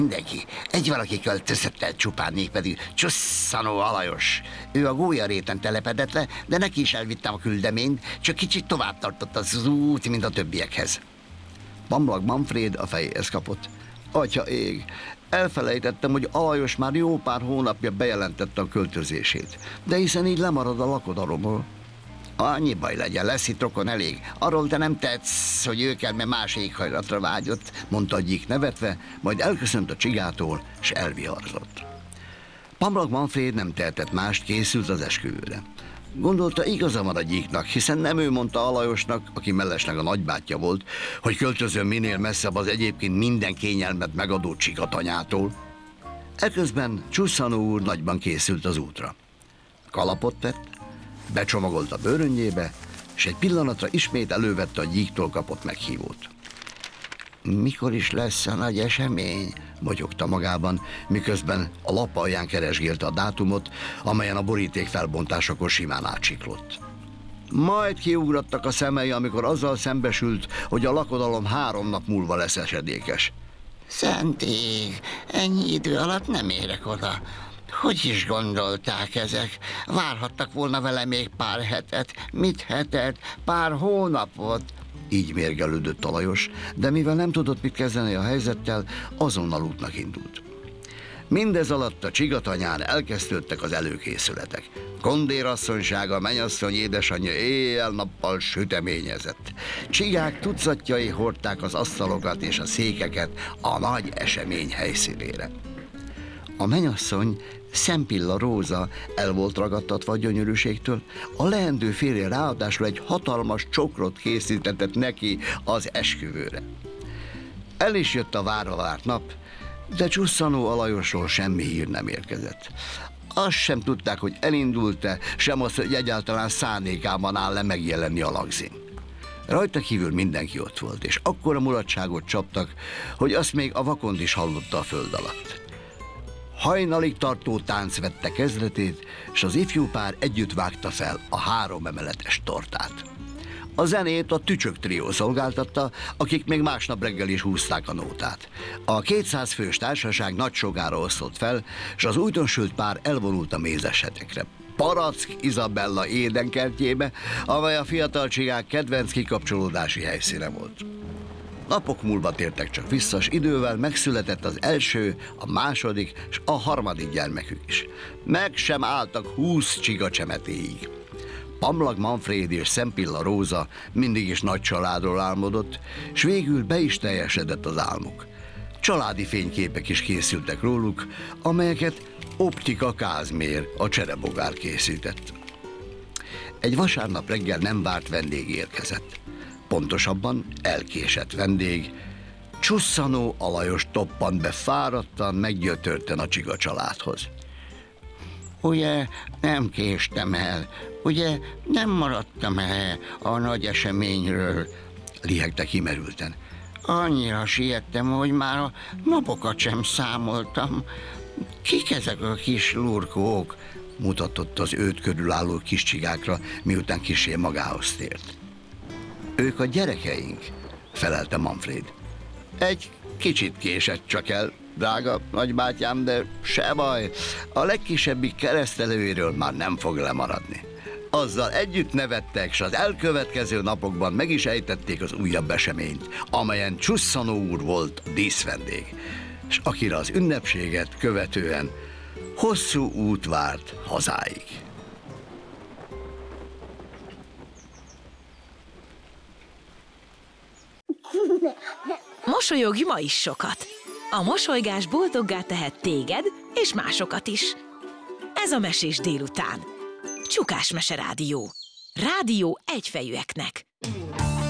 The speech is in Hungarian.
Mindenki. Egy valaki költözött el csupán, mégpedig Csusszanó Alajos. Ő a gólyaréten telepedett le, de neki is elvittem a küldeményt, csak kicsit tovább tartott az út, mint a többiekhez. Pamlag Manfréd a fejéhez kapott. Atya ég, elfelejtettem, hogy Alajos már jó pár hónapja bejelentette a költözését. De hiszen így lemarad a lakodalomról. Annyi baj legyen, lesz itt rokon elég. Arról te nem tetsz, hogy ő kell, mert más éghajlatra vágyott, mondta a gyík nevetve, majd elköszönt a csigától, s elviharzott. Pamlag Manfréd nem tehetett mást, készült az esküvőre. Gondolta, igaza van a gyíknak, hiszen nem ő mondta Alajosnak, aki mellesleg a nagybátyja volt, hogy költözön minél messzebb az egyébként minden kényelmet megadó csigatanyától. Eközben Csusszanó úr nagyban készült az útra. Kalapot vett, becsomagolt a bőröngyébe, és egy pillanatra ismét elővette a gyíktól kapott meghívót. Mikor is lesz a nagy esemény? Motyogta magában, miközben a lap alján keresgélte a dátumot, amelyen a boríték felbontásakor simán átsiklott. Majd kiugrottak a szemei, amikor azzal szembesült, hogy a lakodalom 3 nap múlva lesz esedékes. Szent ég, ennyi idő alatt nem érek oda. Hogy is gondolták ezek? Várhattak volna vele még pár hetet, mit hetet, pár hónapot. Így mérgelődött Alajos, de mivel nem tudott mit kezdeni a helyzettel, azonnal útnak indult. Mindez alatt a csigatanyán elkezdődtek az előkészületek. Kondérasszonysága, mennyasszony édesanyja éjjel-nappal süteményezett. Csigák tucatjai hordták az asztalokat és a székeket a nagy esemény helyszínére. A mennyasszony, Szempilla Róza el volt ragadtatva a gyönyörűségtől, a leendő férje ráadásul egy hatalmas csokrot készítetett neki az esküvőre. El is jött a várva várt nap, de Csusszanó Alajosról semmi hír nem érkezett. Azt sem tudták, hogy elindult-e, sem azt, hogy egyáltalán szándékában áll-e megjelenni a lagzin. Rajta kívül mindenki ott volt, és akkora mulatságot csaptak, hogy azt még a vakond is hallotta a föld alatt. Hajnalig tartó tánc vette kezdetét, és az ifjú pár együtt vágta fel a 3 emeletes tortát. A zenét a Tücsök trió szolgáltatta, akik még másnap reggel is húzták a nótát. A 200 fős társaság nagy sogára osztott fel, és az újdonsült pár elvonult a mézeshetekre. Parack Izabella édenkertjébe, amely a fiatal csigák kedvenc kikapcsolódási helyszíne volt. Napok múlva tértek csak vissza, s idővel megszületett az első, a második és a 3. gyermekük is. Meg sem álltak 20 csiga csemetéig. Pamlag Manfréd és Szempilla Róza mindig is nagy családról álmodott, s végül be is teljesedett az álmuk. Családi fényképek is készültek róluk, amelyeket Optika Kázmér, a cserebogár készített. Egy vasárnap reggel nem várt vendég érkezett. Pontosabban elkésett vendég. Csusszanó Alajos toppant be fáradtan, meggyötörten a csiga családhoz. Ugye nem késtem el, ugye nem maradtam el a nagy eseményről, lihegte kimerülten. Annyira siettem, hogy már a napokat sem számoltam. Kik ezek a kis lurkók? Mutatott az őt körülálló kis csigákra, miután kissé magához tért. Ők a gyerekeink, felelte Manfréd. Egy kicsit késett csak el, drága nagybátyám, de se baj, a legkisebbik keresztelőjéről már nem fog lemaradni. Azzal együtt nevettek, s az elkövetkező napokban meg is ejtették az újabb eseményt, amelyen Csusszanó úr volt a díszvendég, és akire az ünnepséget követően hosszú út várt hazáig. Mosolyogj ma is sokat! A mosolygás boldoggá tehet téged és másokat is. Ez a Mesés délután. Csukás Mese Rádió. Rádió egyfejűeknek.